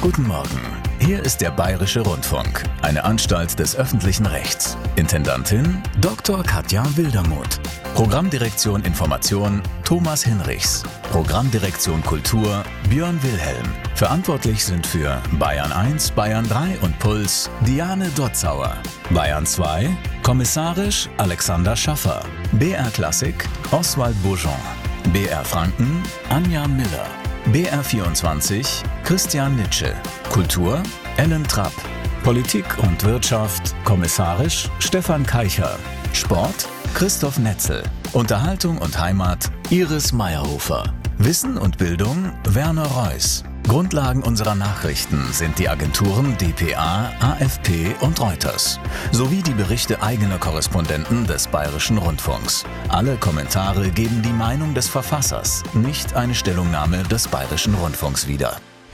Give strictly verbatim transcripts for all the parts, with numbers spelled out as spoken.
Guten Morgen. Hier ist der Bayerische Rundfunk, eine Anstalt des öffentlichen Rechts. Intendantin Doktor Katja Wildermuth. Programmdirektion Information Thomas Hinrichs. Programmdirektion Kultur Björn Wilhelm. Verantwortlich sind für Bayern eins, Bayern drei und Puls Diane Dotzauer. Bayern zwei, kommissarisch Alexander Schaffer. B R Klassik Oswald Bourgeon. B R Franken Anja Miller. B R vierundzwanzig Christian Nitsche. Kultur Ellen Trapp. Politik und Wirtschaft kommissarisch Stefan Keicher. Sport Christoph Netzel. Unterhaltung und Heimat Iris Meyerhofer. Wissen und Bildung Werner Reuss. Grundlagen unserer Nachrichten sind die Agenturen D P A, A F P und Reuters, sowie die Berichte eigener Korrespondenten des Bayerischen Rundfunks. Alle Kommentare geben die Meinung des Verfassers, nicht eine Stellungnahme des Bayerischen Rundfunks wieder.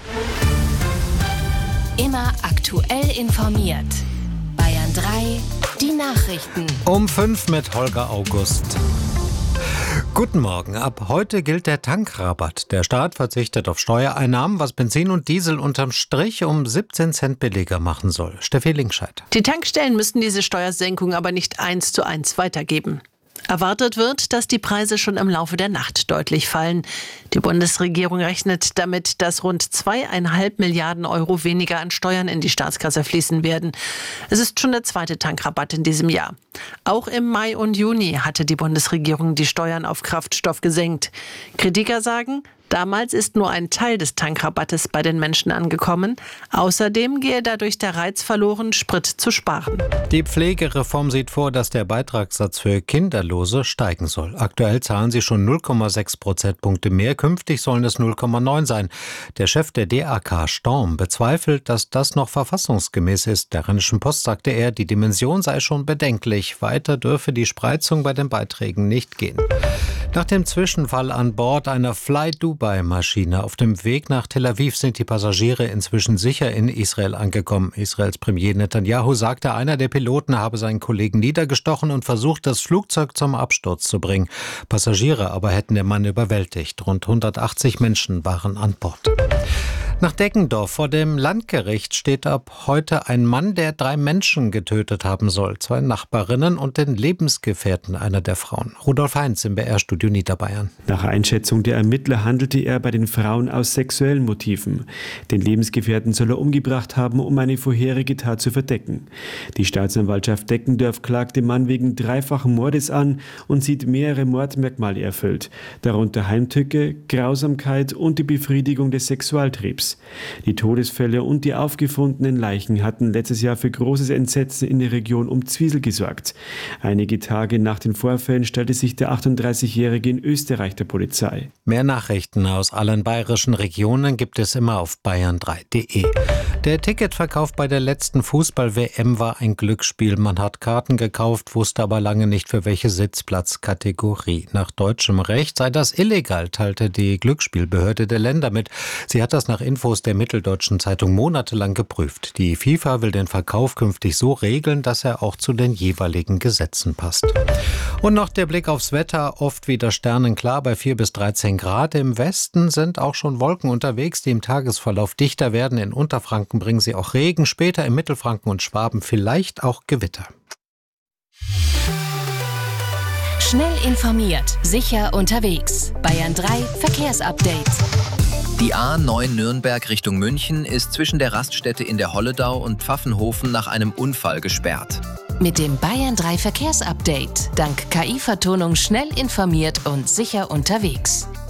Immer aktuell informiert. Bayern drei, die Nachrichten. Um fünf mit Holger August. Guten Morgen. Ab heute gilt der Tankrabatt. Der Staat verzichtet auf Steuereinnahmen, was Benzin und Diesel unterm Strich um siebzehn Cent billiger machen soll. Steffi Linkscheid. Die Tankstellen müssten diese Steuersenkung aber nicht eins zu eins weitergeben. Erwartet wird, dass die Preise schon im Laufe der Nacht deutlich fallen. Die Bundesregierung rechnet damit, dass rund zweieinhalb Milliarden Euro weniger an Steuern in die Staatskasse fließen werden. Es ist schon der zweite Tankrabatt in diesem Jahr. Auch im Mai und Juni hatte die Bundesregierung die Steuern auf Kraftstoff gesenkt. Kritiker sagen, damals ist nur ein Teil des Tankrabattes bei den Menschen angekommen. Außerdem gehe dadurch der Reiz verloren, Sprit zu sparen. Die Pflegereform sieht vor, dass der Beitragssatz für Kinderlose steigen soll. Aktuell zahlen sie schon null Komma sechs Prozentpunkte mehr, künftig sollen es null Komma neun sein. Der Chef der D A K, Storm, bezweifelt, dass das noch verfassungsgemäß ist. Der Rheinischen Post sagte er, die Dimension sei schon bedenklich. Weiter dürfe die Spreizung bei den Beiträgen nicht gehen. Nach dem Zwischenfall an Bord einer Fly Dubai-Maschine auf dem Weg nach Tel Aviv sind die Passagiere inzwischen sicher in Israel angekommen. Israels Premier Netanyahu sagte, einer der Piloten habe seinen Kollegen niedergestochen und versucht, das Flugzeug zum Absturz zu bringen. Passagiere aber hätten den Mann überwältigt. Rund hundertachtzig Menschen waren an Bord. Nach Deggendorf vor dem Landgericht steht ab heute ein Mann, der drei Menschen getötet haben soll. Zwei Nachbarinnen und den Lebensgefährten einer der Frauen. Rudolf Heinz im B R-Studio Niederbayern. Nach Einschätzung der Ermittler handelte er bei den Frauen aus sexuellen Motiven. Den Lebensgefährten soll er umgebracht haben, um eine vorherige Tat zu verdecken. Die Staatsanwaltschaft Deggendorf klagt den Mann wegen dreifachen Mordes an und sieht mehrere Mordmerkmale erfüllt. Darunter Heimtücke, Grausamkeit und die Befriedigung des Sexualtriebs. Die Todesfälle und die aufgefundenen Leichen hatten letztes Jahr für großes Entsetzen in der Region um Zwiesel gesorgt. Einige Tage nach den Vorfällen stellte sich der achtunddreißigjährige in Österreich der Polizei. Mehr Nachrichten aus allen bayerischen Regionen gibt es immer auf bayern drei punkt de. Der Ticketverkauf bei der letzten Fußball-W M war ein Glücksspiel. Man hat Karten gekauft, wusste aber lange nicht für welche Sitzplatzkategorie. Nach deutschem Recht sei das illegal, teilte die Glücksspielbehörde der Länder mit. Sie hat das nach Infos der Mitteldeutschen Zeitung monatelang geprüft. Die FIFA will den Verkauf künftig so regeln, dass er auch zu den jeweiligen Gesetzen passt. Und noch der Blick aufs Wetter, oft wieder sternenklar bei vier bis dreizehn Grad. Im Westen sind auch schon Wolken unterwegs, die im Tagesverlauf dichter werden. In Unterfranken bringen sie auch Regen, später in Mittelfranken und Schwaben vielleicht auch Gewitter. Schnell informiert, sicher unterwegs. Bayern drei Verkehrsupdate. Die A neun Nürnberg Richtung München ist zwischen der Raststätte in der Holledau und Pfaffenhofen nach einem Unfall gesperrt. Mit dem Bayern drei Verkehrsupdate. Dank K I-Vertonung schnell informiert und sicher unterwegs.